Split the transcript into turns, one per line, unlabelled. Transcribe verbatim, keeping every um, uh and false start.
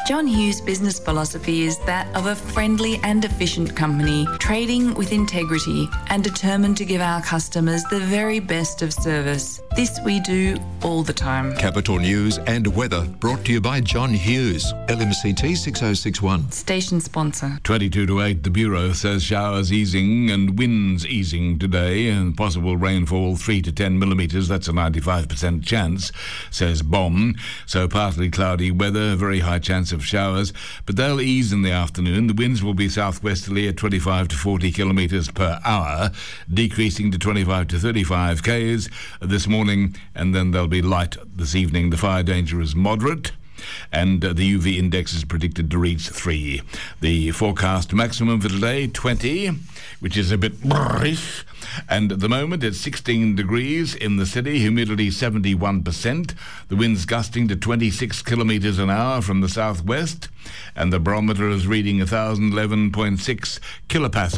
John Hughes' business philosophy is that of a friendly and efficient company, trading with integrity and determined to give our customers the very best of service. This we do all the time.
Capital News and weather brought to you by John Hughes, L M C T six oh six one.
Station sponsor.
twenty-two to eight, the Bureau says showers easing and winds easing today, and possible rainfall three to ten millimetres. That's a ninety-five percent chance, says B O M. So partly cloudy weather, very high chance of showers, but they'll ease in the afternoon. The winds will be southwesterly at twenty-five to forty kilometres per hour, decreasing to twenty-five to thirty-five k's this morning, and then they'll be light this evening. The fire danger is moderate, and uh, the U V index is predicted to reach three. The forecast maximum for today, twenty, which is a bit brrish, and at the moment it's sixteen degrees in the city, humidity seventy-one percent, the winds gusting to twenty-six kilometres an hour from the southwest, and the barometer is reading one thousand eleven point six kilopascals.